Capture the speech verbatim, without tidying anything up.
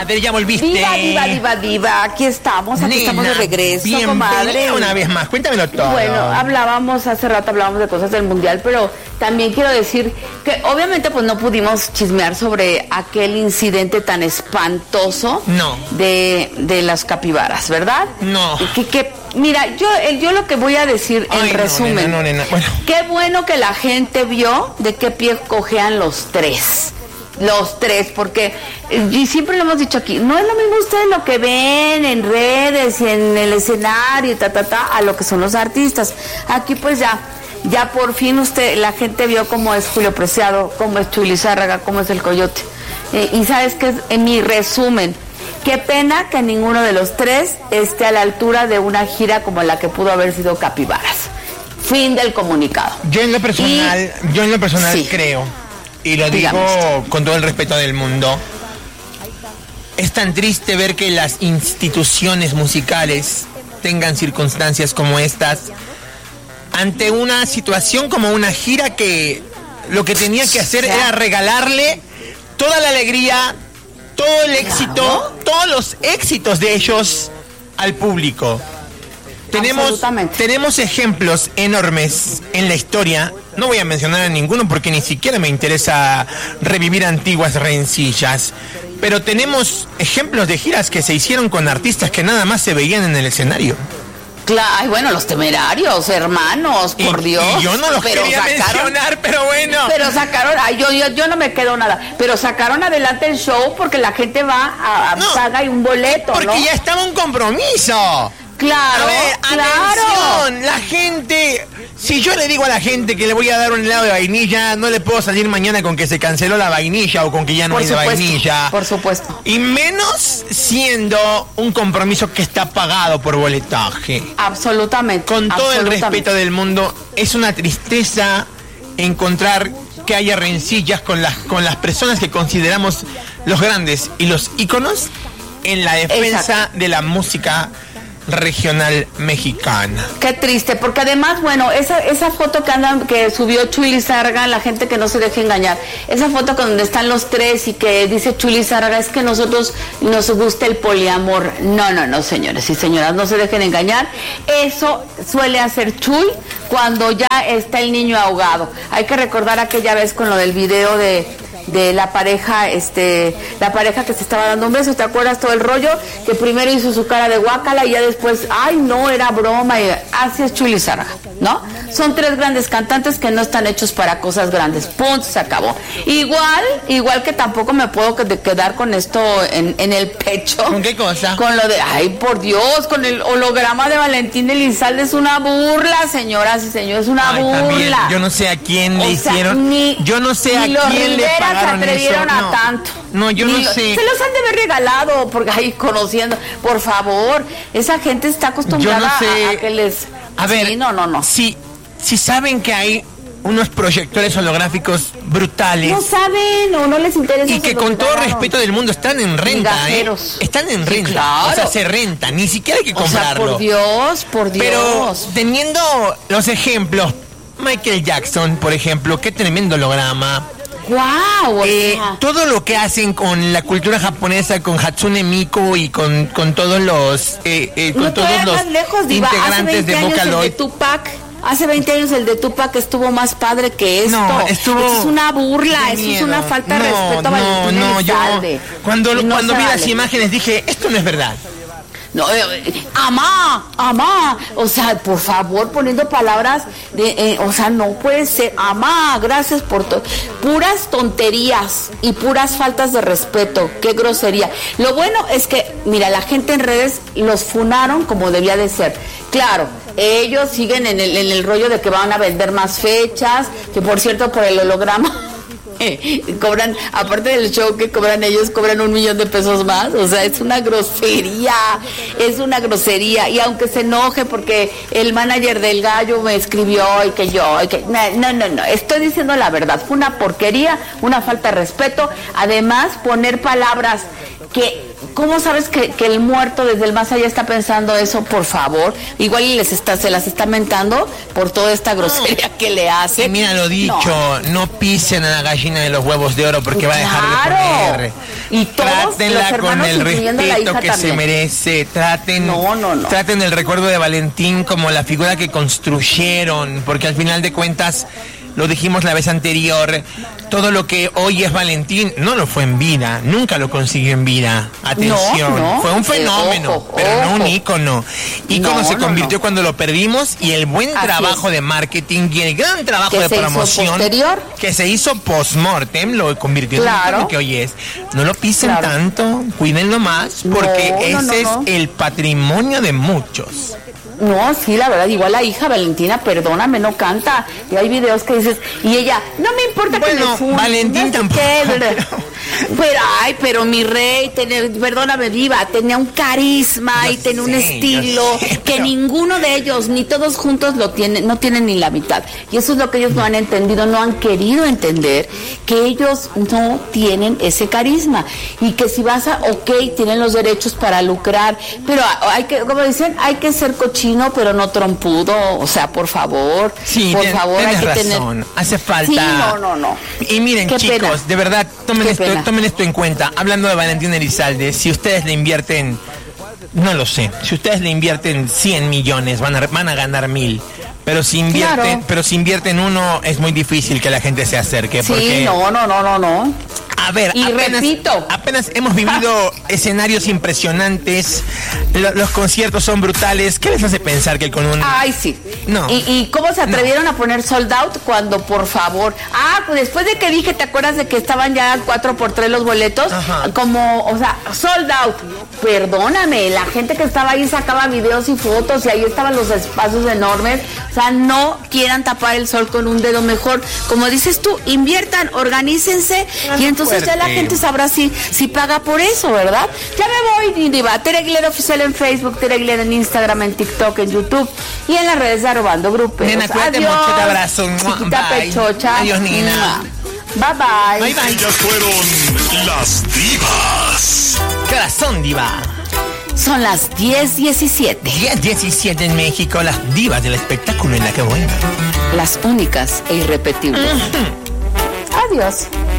comadre, ya volviste. Diva, diva, diva, diva, aquí estamos, aquí Nena, estamos de regreso, comadre. Una vez más, cuéntamelo todo. Bueno, hablábamos, hace rato hablábamos de cosas del mundial, pero también quiero decir que obviamente pues no pudimos chismear sobre aquel incidente tan espantoso no. de, de las capibaras, ¿verdad? No. Que, que mira, yo, yo lo que voy a decir en Ay, resumen, no, nena, no, nena. Bueno. Qué bueno que la gente vio de qué pie cojean los tres. Los tres, porque y siempre lo hemos dicho aquí, no es lo mismo ustedes lo que ven en redes y en el escenario, ta, ta, ta, a lo que son los artistas. Aquí pues ya, ya por fin usted, la gente vio cómo es Julio Preciado, cómo es Chuy Lizárraga, cómo es el Coyote. Eh, y sabes que en mi resumen, qué pena que ninguno de los tres esté a la altura de una gira como la que pudo haber sido Capibaras. Fin del comunicado. Yo en lo personal, y, yo en lo personal sí. creo, y lo digo Digamos. con todo el respeto del mundo, es tan triste ver que las instituciones musicales tengan circunstancias como estas ante una situación como una gira que lo que tenía que hacer era regalarle toda la alegría, todo el éxito, claro. todos los éxitos de ellos al público. Tenemos, tenemos ejemplos enormes en la historia. No voy a mencionar a ninguno porque ni siquiera me interesa revivir antiguas rencillas. Pero tenemos ejemplos de giras que se hicieron con artistas que nada más se veían en el escenario. Claro, bueno, los Temerarios, hermanos, por y, Dios. Y yo no los pero quería sacaron, mencionar, pero bueno. Pero sacaron, ay, yo, yo, yo no me quedo nada, pero sacaron adelante el show porque la gente va a, a no, paga y un boleto, porque ¿no? ya estaba un compromiso. Claro, a ver, claro. Atención, la gente, si yo le digo a la gente que le voy a dar un helado de vainilla, no le puedo salir mañana con que se canceló la vainilla o con que ya no por hay supuesto, de vainilla. Por supuesto. Y menos siendo un compromiso que está pagado por boletaje. Absolutamente. Con todo absolutamente. el respeto del mundo, es una tristeza encontrar que haya rencillas con las, con las personas que consideramos los grandes y los íconos en la defensa Exacto. de la música regional mexicana. Qué triste, porque además, bueno, esa esa foto que andan, que subió Chuy Lizárraga, la gente que no se deje engañar, esa foto con donde están los tres y que dice Chuy Lizárraga, es que nosotros nos gusta el poliamor. No, no, no, señores y señoras, no se dejen engañar. Eso suele hacer Chuy cuando ya está el niño ahogado. Hay que recordar aquella vez con lo del video de de la pareja, este, la pareja que se estaba dando un beso, ¿te acuerdas todo el rollo? Que primero hizo su cara de guácala y ya después, ay no, era broma, y así es Chuy Lizárraga, ¿no? Son tres grandes cantantes que no están hechos para cosas grandes, punto, se acabó. Igual, igual que tampoco me puedo quedar con esto en, en el pecho. ¿Con qué cosa? Con lo de, ay por Dios, con el holograma de Valentín Elizalde, es una burla, señoras y señores, es una ay, burla. También, yo no sé a quién le o sea, hicieron, ni, yo no sé a quién le pagaron. Se atrevieron eso. a No. tanto. No, yo Ni no lo, sé. Se los han de haber regalado, porque ahí conociendo. Por favor, esa gente está acostumbrada yo no sé. a, a que les. A ver, sí, no, no, no. Si, si saben que hay unos proyectores holográficos brutales. No saben o no les interesa. Y que con todo respeto del mundo están en renta, ¿eh? Están en renta. Sí, claro. O sea, se renta, ni siquiera hay que comprarlo. O sea, por Dios, por Dios. Pero teniendo los ejemplos, Michael Jackson, por ejemplo, qué tremendo holograma. Wow, eh, todo lo que hacen con la cultura japonesa, con Hatsune Miku y con, con todos los eh, eh, con no todos los lejos, Diva. integrantes de Vocaloid. El de Tupac, hace veinte años el de Tupac estuvo más padre que esto. No, estuvo esto es una burla, esto es una falta de no, respeto a no, Valentín no, Elizalde. yo cuando, no cuando vi vale. las imágenes dije, esto no es verdad. No, eh, amá, amá, o sea, por favor, poniendo palabras de, eh, o sea, no puede ser, amá, gracias por todo, puras tonterías y puras faltas de respeto, qué grosería. Lo bueno es que, mira, la gente en redes los funaron como debía de ser, claro. Ellos siguen en el, en el rollo de que van a vender más fechas, que por cierto, por el holograma cobran, aparte del show que cobran ellos, cobran un millón de pesos más. O sea, es una grosería, es una grosería. Y aunque se enoje porque el manager del Gallo me escribió y que yo, y que no, no, no, no, estoy diciendo la verdad, fue una porquería, una falta de respeto. Además, poner palabras que ¿cómo sabes que, que el muerto desde el más allá está pensando eso? Por favor, igual y les está, se las está mentando por toda esta grosería no. que le hace. Y mira lo dicho, no. no pisen a la gallina de los huevos de oro porque claro. va a dejar de poner. Y todos Trátenla los con el respeto que también. se merece. Traten, no, no, no. traten el recuerdo de Valentín como la figura que construyeron, porque al final de cuentas, lo dijimos la vez anterior, todo lo que hoy es Valentín no lo fue en vida, nunca lo consiguió en vida. Atención, no, no. fue un fenómeno, eh, ojo, pero ojo. no un ícono. Ícono no, se convirtió no, no. cuando lo perdimos, y el buen Así trabajo es. de marketing y el gran trabajo de promoción que se hizo post-mortem lo convirtió claro. en lo que hoy es. No lo pisen claro. tanto, cuídenlo más, porque no, no, ese no, no. es el patrimonio de muchos. No, sí, la verdad, igual la hija Valentina, perdóname, no canta. Y hay videos que dices, y ella, no me importa bueno, que me fume. Valentín no tampoco. Qué, pero, pero, ay, pero mi rey, tenía, perdóname, viva, tenía un carisma yo y tenía sé, un estilo sé, que pero... ninguno de ellos, ni todos juntos lo tienen, no tienen ni la mitad. Y eso es lo que ellos no han entendido, no han querido entender, que ellos no tienen ese carisma. Y que si vas a, ok, tienen los derechos para lucrar, pero hay que, como dicen, hay que ser cochinos. No, pero no trompudo, o sea, por favor, sí, por ten, favor, hay que razón. tener... hace falta. Sí, no, no, no. Y miren, Qué chicos, pena. de verdad, tomen esto, tomen esto en cuenta. Hablando de Valentín Elizalde, si ustedes le invierten, no lo sé, si ustedes le invierten cien millones, van a, van a ganar mil. Pero si invierten, claro. pero si invierten uno, es muy difícil que la gente se acerque. Sí, porque... no, no, no, no, no. A ver, y apenas, repito, apenas hemos vivido escenarios impresionantes, lo, los conciertos son brutales. ¿Qué les hace pensar que con un... Ay, sí. No. ¿Y, y cómo se atrevieron no. a poner sold out cuando, por favor? Ah, pues después de que dije, ¿te acuerdas de que estaban ya cuatro por tres los boletos? Ajá. Como, o sea, sold out. Perdóname, la gente que estaba ahí sacaba videos y fotos y ahí estaban los espacios enormes. O sea, no quieran tapar el sol con un dedo, mejor. Como dices tú, inviertan, organícense y entonces fuerte. ya la gente sabrá si, si paga por eso, ¿verdad? Ya me voy, Diva. Tere Aguilera Oficial en Facebook, Tere Aguilera en Instagram, en TikTok, en YouTube y en las redes de Arrobando Grupos. Nena, cuídate Adiós. mucho, te abrazo. Chiquita bye. pechocha. Adiós, Nina. Bye, bye. Bye, bye. Ellas fueron las divas. ¿Qué horas son, Diva? Son las diez diecisiete. diez diecisiete en México, las divas del espectáculo en la que buena. Las únicas e irrepetibles. Uh-huh. Adiós.